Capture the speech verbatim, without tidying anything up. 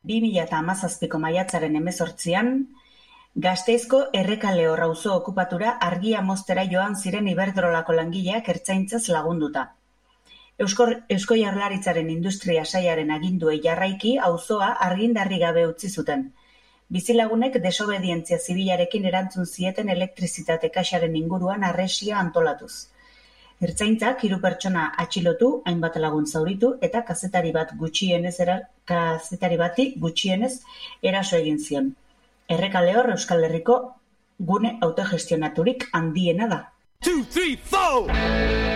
bi mila hamazazpiko maiatzaren hemezortzian, Gasteizko Errekalehor auzo okupatura argia moztera joan ziren Iberdrolako langileak ertzaintzaz lagunduta. Eusko, Eusko Jaurlaritzaren industria sailaren aginduei jarraiki auzoa argindarri gabe utzi zuten. Bizilagunek desobedientzia zibilarekin erantzun zieten elektrizitate kaxaren inguruan arresia antolatuz. Ertzaintzak hiru pertsona atxilotu, hainbat lagun zauritu eta kazetari bat gutxienez era, kazetari bati gutxienez eraso egin zion. Errekalehor Euskal Herriko gune autogestionaturik handiena da. two, three, four!